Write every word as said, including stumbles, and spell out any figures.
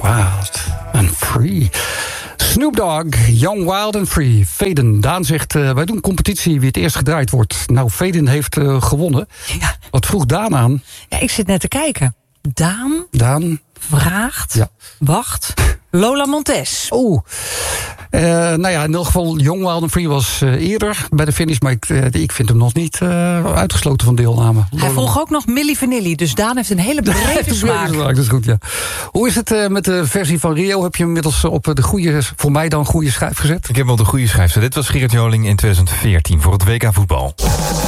Wild and Free. Snoop Dogg, Young, Wild and Free. Faden. Daan zegt, uh, wij doen competitie wie het eerst gedraaid wordt. Nou, Faden heeft uh, gewonnen. Ja. Wat vroeg Daan aan? Ja, ik zit net te kijken. Daan, Daan. vraagt, ja. wacht, Lola Montes. Oeh. Uh, nou ja, in elk geval, Young, Wild and Free was uh, eerder bij de finish. Maar ik, uh, ik vind hem nog niet uh, uitgesloten van deelname. Hij vroeg ook nog Milli Vanilli. Dus Daan heeft een hele brede smaak. Dat is goed, ja. Hoe is het uh, met de versie van Rio? Heb je hem inmiddels op de goede, voor mij dan, goede schijf gezet? Ik heb hem op de goede schijf gezet. Dit was Gerard Joling in twintig veertien voor het W K voetbal.